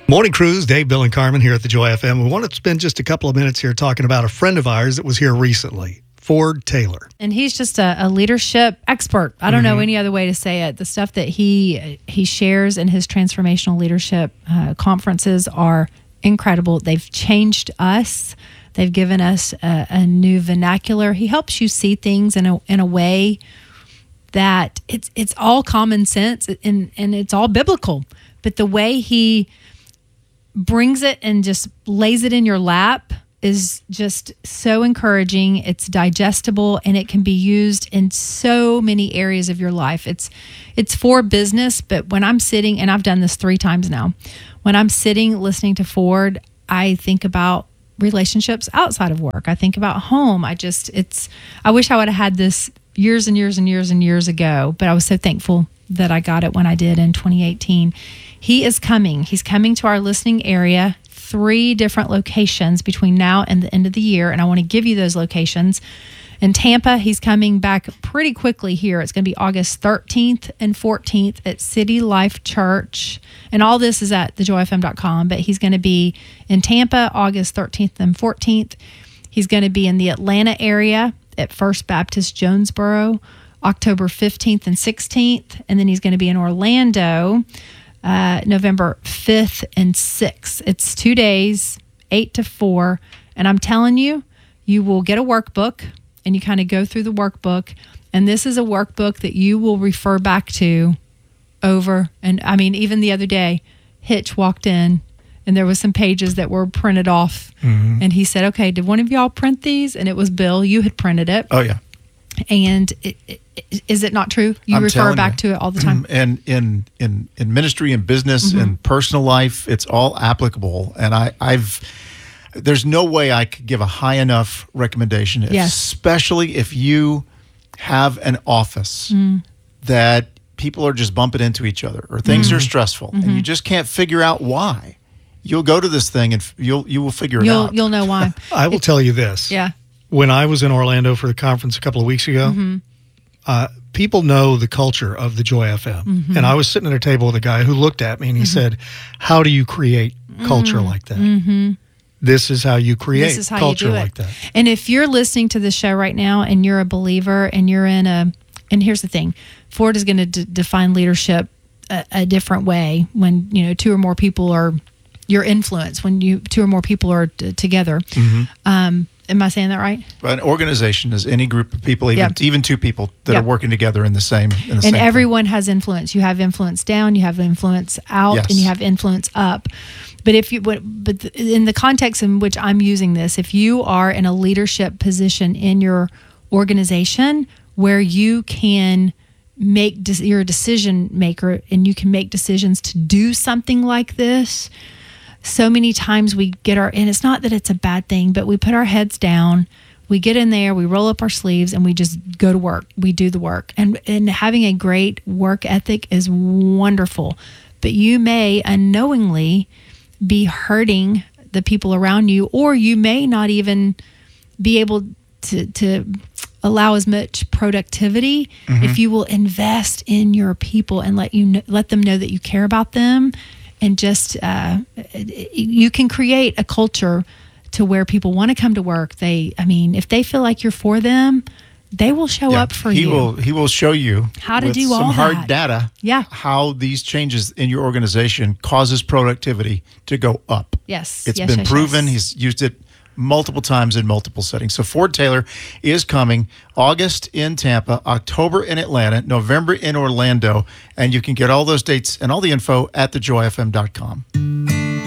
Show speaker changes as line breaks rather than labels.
Morning Cruise, Dave, Bill, and Carmen here at the Joy FM. We want to spend just a couple of minutes here talking about a friend of ours that was here recently, Ford Taylor.
And he's just a leadership expert. I don't know any other way to say it. The stuff that he shares in his transformational leadership conferences are incredible. They've changed us. They've given us a new vernacular. He helps you see things in a way that it's all common sense and it's all biblical. But the way he brings it and just lays it in your lap is just so encouraging. It's digestible and it can be used in so many areas of your life. It's for business, but when I'm sitting, and I've done this 3 times now, when I'm sitting listening to Ford, I think about relationships outside of work. I think about home. I wish I would have had this years and years and years and years ago, but I was so thankful that I got it when I did in 2018. He is coming. He's coming to our listening area, 3 different locations between now and the end of the year, and I want to give you those locations. In Tampa, he's coming back pretty quickly here. It's going to be August 13th and 14th at City Life Church, and all this is at thejoyfm.com, but he's going to be in Tampa August 13th and 14th. He's going to be in the Atlanta area at First Baptist Jonesboro, October 15th and 16th, and then he's going to be in Orlando, November 5th and 6th. It's 2 days, 8 to 4, and I'm telling you, you will get a workbook, and you kind of go through the workbook, and this is a workbook that you will refer back to over, and I mean, even the other day, Hitch walked in, and there was some pages that were printed off, and he said, okay, did one of y'all print these? And it was Bill. You had printed it.
Oh, yeah.
And is it not true? You refer back to it all the time.
And in ministry and business and personal life, it's all applicable. And there's no way I could give a high enough recommendation, especially if you have an office that people are just bumping into each other or things are stressful and you just can't figure out why. You'll go to this thing and you will figure it out.
You'll know why.
I will tell you this.
Yeah.
When I was in Orlando for the conference a couple of weeks ago, people know the culture of the Joy FM. And I was sitting at a table with a guy who looked at me and he said, how do you create culture like that? This is how you create culture like that.
And if you're listening to this show right now and you're a believer and you're and here's the thing, Ford is going to define leadership a different way when, 2 or more people are your influence, when 2 or more people are together. Am I saying that right?
An organization is any group of people, even 2 people that are working together in the same.
And everyone has influence. You have influence down, you have influence out, and you have influence up. But but in the context in which I'm using this, if you are in a leadership position in your organization where you can you're a decision maker and you can make decisions to do something like this. So many times we and it's not that it's a bad thing, but we put our heads down, we get in there, we roll up our sleeves, and we just go to work. We do the work. And having a great work ethic is wonderful. But you may unknowingly be hurting the people around you, or you may not even be able to allow as much productivity if you will invest in your people and let them know that you care about them. And just you can create a culture to where people want to come to work. If they feel like you're for them, they will show up for you.
He will show you
how to do all
some
that.
hard data. How these changes in your organization causes productivity to go up.
Yes,
it's been proven. He's used it multiple times in multiple settings. So Ford Taylor is coming August in Tampa, October in Atlanta, November in Orlando, and you can get all those dates and all the info at thejoyfm.com.